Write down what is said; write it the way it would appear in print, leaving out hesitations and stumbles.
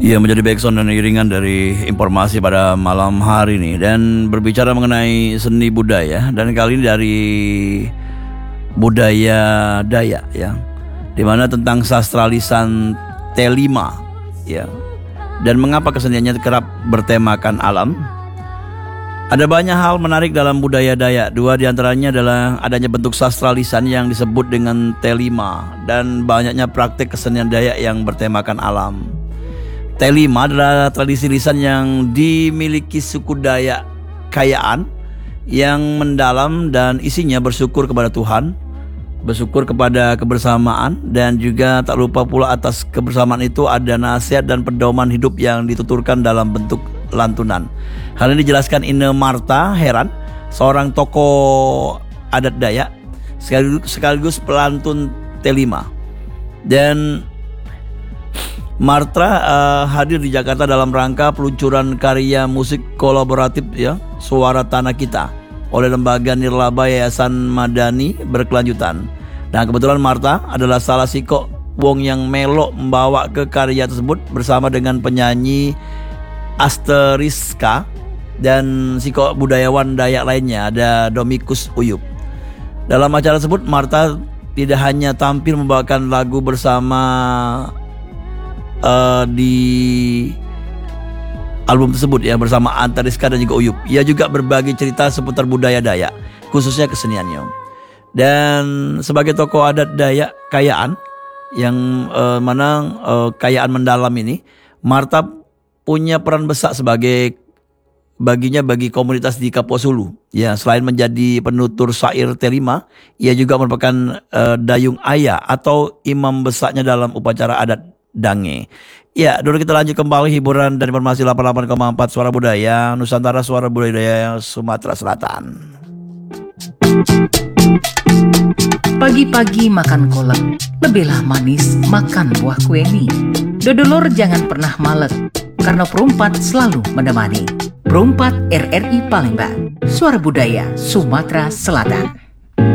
Ya, menjadi backsound dan iringan dari informasi pada malam hari ini. Dan berbicara mengenai seni budaya, dan kali ini dari budaya Dayak ya, dimana tentang sastra lisan T5 ya. Dan mengapa keseniannya kerap bertemakan alam. Ada banyak hal menarik dalam budaya Dayak. Dua diantaranya adalah adanya bentuk sastra lisan yang disebut dengan T5 dan banyaknya praktik kesenian Dayak yang bertemakan alam. T5 adalah tradisi lisan yang dimiliki suku Dayak Kayaan yang mendalam dan isinya bersyukur kepada Tuhan, bersyukur kepada kebersamaan, dan juga tak lupa pula atas kebersamaan itu ada nasihat dan pedoman hidup yang dituturkan dalam bentuk lantunan. Hal ini dijelaskan Ine Marta Heran, seorang tokoh adat Dayak sekaligus pelantun T5. Dan Marta hadir di Jakarta dalam rangka peluncuran karya musik kolaboratif ya, Suara Tanah Kita oleh lembaga Nirlaba Yayasan Madani berkelanjutan. Nah, kebetulan Marta adalah salah siko wong yang melo membawa ke karya tersebut bersama dengan penyanyi Asteriska dan siko budayawan Dayak lainnya, ada Domikus Uyup. Dalam acara tersebut Marta tidak hanya tampil membawakan lagu bersama di album tersebut ya, bersama Antariska dan juga Uyup. Ia juga berbagi cerita seputar budaya Dayak, khususnya keseniannya. Dan sebagai tokoh adat Dayak Kayaan yang Kayaan mendalam ini, Marta punya peran besar bagi komunitas di Kapuas Hulu. Ya, selain menjadi penutur syair T5, ia juga merupakan dayung ayah atau imam besarnya dalam upacara adat Dange. Ya, dulu kita lanjut kembali hiburan dan informasi 88,4 Suara Budaya Nusantara, Suara Budaya Sumatera Selatan. Pagi-pagi makan kolak, lebihlah manis makan buah kueni. Dodolor jangan pernah malek, karena perumpat selalu menemani. Perumpat RRI Palembang, Suara Budaya Sumatera Selatan.